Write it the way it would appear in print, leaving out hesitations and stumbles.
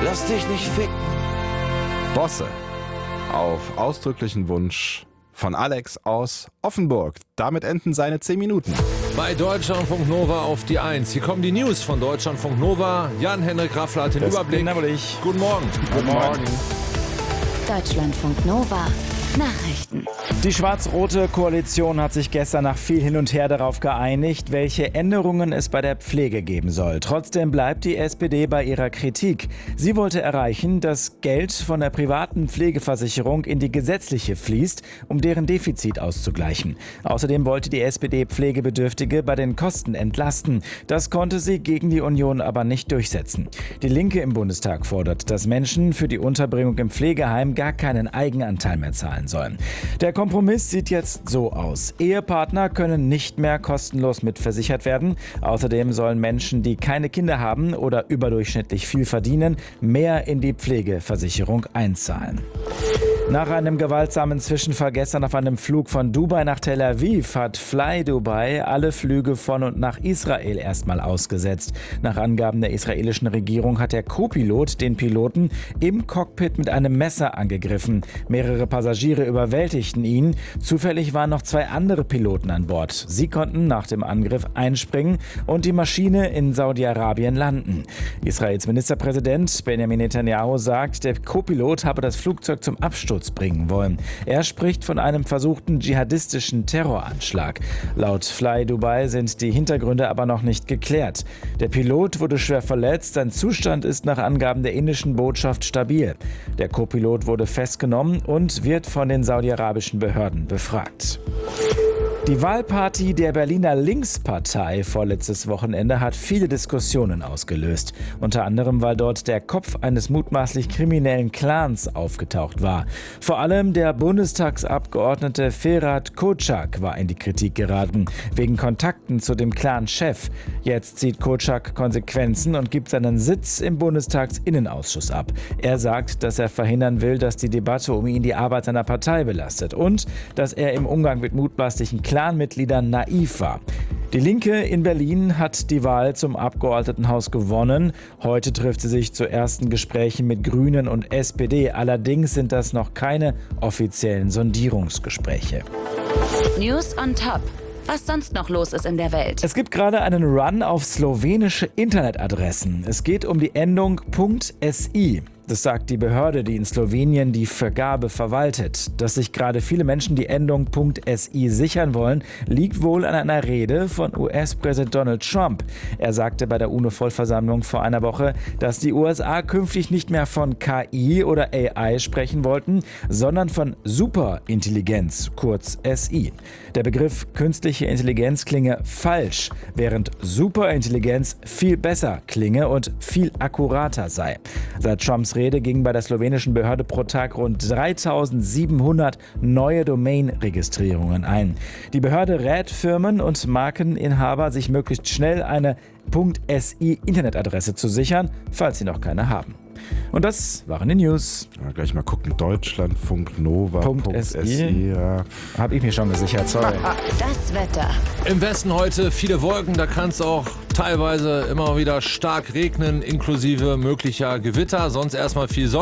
Lass dich nicht ficken. Bosse. Auf ausdrücklichen Wunsch von Alex aus Offenburg. Damit enden seine 10 Minuten. Bei Deutschlandfunk Nova auf die 1. Hier kommen die News von Deutschlandfunk Nova. Jan-Henrik Raffler hat den Überblick. Guten Morgen. Guten Morgen. Deutschlandfunk Nova. Nachrichten. Die schwarz-rote Koalition hat sich gestern nach viel Hin und Her darauf geeinigt, welche Änderungen es bei der Pflege geben soll. Trotzdem bleibt die SPD bei ihrer Kritik. Sie wollte erreichen, dass Geld von der privaten Pflegeversicherung in die gesetzliche fließt, um deren Defizit auszugleichen. Außerdem wollte die SPD Pflegebedürftige bei den Kosten entlasten. Das konnte sie gegen die Union aber nicht durchsetzen. Die Linke im Bundestag fordert, dass Menschen für die Unterbringung im Pflegeheim gar keinen Eigenanteil mehr zahlen sollen. Der Kompromiss sieht jetzt so aus. Ehepartner können nicht mehr kostenlos mitversichert werden. Außerdem sollen Menschen, die keine Kinder haben oder überdurchschnittlich viel verdienen, mehr in die Pflegeversicherung einzahlen. Nach einem gewaltsamen Zwischenfall gestern auf einem Flug von Dubai nach Tel Aviv hat Fly Dubai alle Flüge von und nach Israel erstmal ausgesetzt. Nach Angaben der israelischen Regierung hat der Co-Pilot den Piloten im Cockpit mit einem Messer angegriffen. Mehrere Passagiere überwältigten ihn. Zufällig waren noch 2 andere Piloten an Bord. Sie konnten nach dem Angriff einspringen und die Maschine in Saudi-Arabien landen. Israels Ministerpräsident Benjamin Netanyahu sagt, der Co-Pilot habe das Flugzeug zum Absturz bringen wollen. Er spricht von einem versuchten dschihadistischen Terroranschlag. Laut Fly Dubai sind die Hintergründe aber noch nicht geklärt. Der Pilot wurde schwer verletzt, sein Zustand ist nach Angaben der indischen Botschaft stabil. Der Co-Pilot wurde festgenommen und wird von den saudi-arabischen Behörden befragt. Die Wahlparty der Berliner Linkspartei vorletztes Wochenende hat viele Diskussionen ausgelöst. Unter anderem, weil dort der Kopf eines mutmaßlich kriminellen Clans aufgetaucht war. Vor allem der Bundestagsabgeordnete Ferhat Kocak war in die Kritik geraten, wegen Kontakten zu dem Clan-Chef. Jetzt zieht Kocak Konsequenzen und gibt seinen Sitz im Bundestagsinnenausschuss ab. Er sagt, dass er verhindern will, dass die Debatte um ihn die Arbeit seiner Partei belastet und dass er im Umgang mit mutmaßlichen Clanmitgliedern naiv war. Die Linke in Berlin hat die Wahl zum Abgeordnetenhaus gewonnen. Heute trifft sie sich zu ersten Gesprächen mit Grünen und SPD. Allerdings sind das noch keine offiziellen Sondierungsgespräche. News on Top. Was sonst noch los ist in der Welt. Es gibt gerade einen Run auf slowenische Internetadressen. Es geht um die Endung .si. Das sagt die Behörde, die in Slowenien die Vergabe verwaltet. Dass sich gerade viele Menschen die Endung .si sichern wollen, liegt wohl an einer Rede von US-Präsident Donald Trump. Er sagte bei der UNO-Vollversammlung vor einer Woche, dass die USA künftig nicht mehr von KI oder AI sprechen wollten, sondern von Superintelligenz, kurz SI. Der Begriff künstliche Intelligenz klinge falsch, während Superintelligenz viel besser klinge und viel akkurater sei. Seit Trumps Rede gingen bei der slowenischen Behörde pro Tag rund 3700 neue Domain-Registrierungen ein. Die Behörde rät Firmen und Markeninhaber, sich möglichst schnell eine .si-Internetadresse zu sichern, falls sie noch keine haben. Und das waren die News. Ja, gleich mal gucken. Deutschlandfunk Nova.si. Ja. Habe ich mir schon gesichert, sorry. Das Wetter. Im Westen heute viele Wolken, da kann es auch teilweise immer wieder stark regnen, inklusive möglicher Gewitter. Sonst erstmal viel Sonne.